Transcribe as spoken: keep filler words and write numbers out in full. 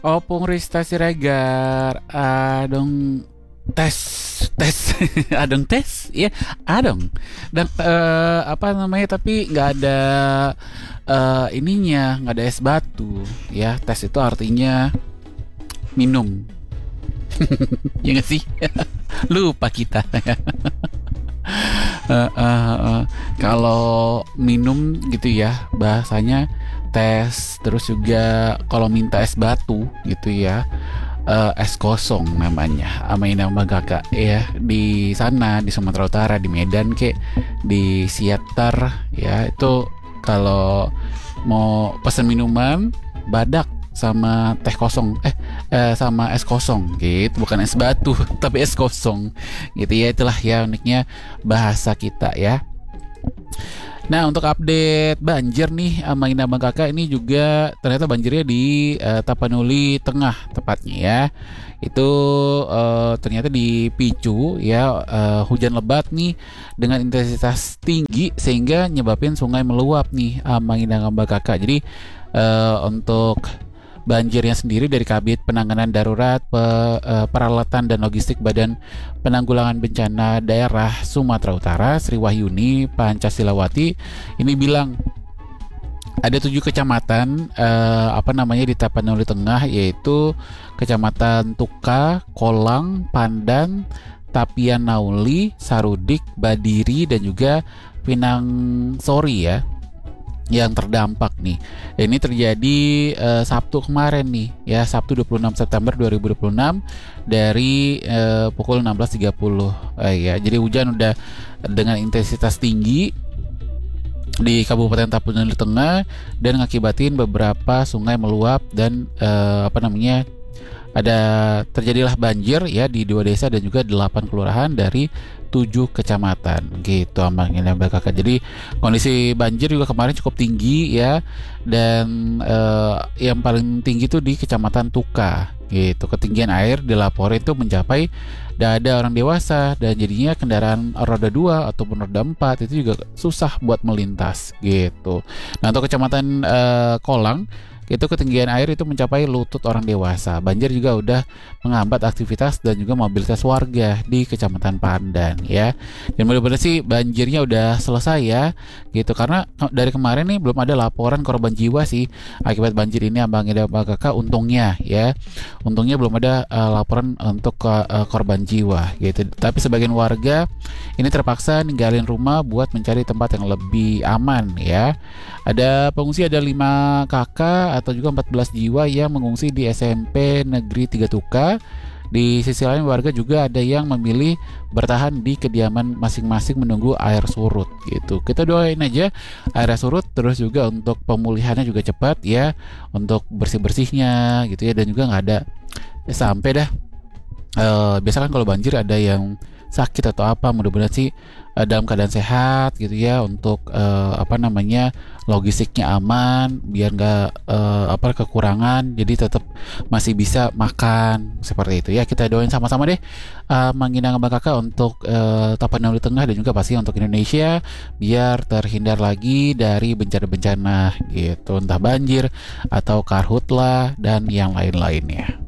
Opung Rista Siregar, adong tes tes adong tes ya adong dan eh, apa namanya tapi nggak ada eh, ininya nggak ada es batu ya tes itu artinya minum ya nggak sih lupa kita. Eh, eh, eh. Kalau minum gitu ya bahasanya tes, terus juga kalau minta es batu gitu ya eh, es kosong namanya amain nama kakak ya di sana di Sumatera Utara di Medan kek di Siatar ya itu kalau mau pesen minuman badak sama teh kosong eh, eh sama es kosong gitu bukan es batu tapi es kosong gitu ya itulah ya uniknya bahasa kita ya. Nah untuk update banjir nih sama Ina Bang Kakak ini juga ternyata banjirnya di eh, Tapanuli Tengah tepatnya ya itu eh, ternyata dipicu ya eh, hujan lebat nih dengan intensitas tinggi sehingga nyebabin sungai meluap nih sama Ina Bang Kakak. Jadi eh, untuk banjirnya sendiri dari Kabid Penanganan Darurat Pe- eh, Peralatan dan Logistik Badan Penanggulangan Bencana Daerah Sumatera Utara Sri Wahyuni Pancasilawati ini bilang ada tujuh kecamatan eh, apa namanya di Tapanuli Tengah yaitu Kecamatan Tuka, Kolang, Pandan, Tapian Nauli, Sarudik, Badiri dan juga Pinangsori ya yang terdampak nih. Ini terjadi eh, Sabtu kemarin nih ya, Sabtu dua puluh enam September dua ribu dua puluh enam dari eh, pukul enam belas tiga puluh eh, ya. Jadi hujan udah dengan intensitas tinggi di Kabupaten Tapanuli Tengah dan ngakibatin beberapa sungai meluap dan eh, apa namanya ada terjadilah banjir ya di dua desa dan juga delapan kelurahan dari tujuh kecamatan gitu amangnya Mbak Kakak. Jadi kondisi banjir juga kemarin cukup tinggi ya dan eh, yang paling tinggi itu di Kecamatan Tuka gitu. Ketinggian air dilaporin itu mencapai dada orang dewasa dan jadinya kendaraan roda dua ataupun roda empat itu juga susah buat melintas gitu. Nah untuk Kecamatan eh, Kolang itu ketinggian air itu mencapai lutut orang dewasa. Banjir juga udah menghambat aktivitas dan juga mobilitas warga di Kecamatan Pandan ya. Dan mudah-mudahan sih banjirnya udah selesai ya gitu karena dari kemarin nih belum ada laporan korban jiwa sih akibat banjir ini Abang Ida Abang Kakak untungnya ya. Untungnya belum ada uh, laporan untuk uh, korban jiwa gitu. Tapi sebagian warga ini terpaksa ninggalin rumah buat mencari tempat yang lebih aman ya. Ada pengungsi ada lima kakak atau juga empat belas jiwa yang mengungsi di S M P Negeri tiga Tuka. Di sisi lain warga juga ada yang memilih bertahan di kediaman masing-masing menunggu air surut gitu. Kita doain aja air surut terus juga untuk pemulihannya juga cepat ya untuk bersih-bersihnya gitu ya dan juga nggak ada ya, sampai dah uh, biasa kan kalau banjir ada yang sakit atau apa mudah-mudahan sih uh, dalam keadaan sehat gitu ya untuk uh, apa namanya logistiknya aman biar nggak uh, apa kekurangan jadi tetap masih bisa makan seperti itu ya kita doain sama-sama deh uh, Manginang Abang Kakak untuk uh, Tapanuli Tengah dan juga pasti untuk Indonesia biar terhindar lagi dari bencana-bencana gitu entah banjir atau karhutlah dan yang lain-lainnya.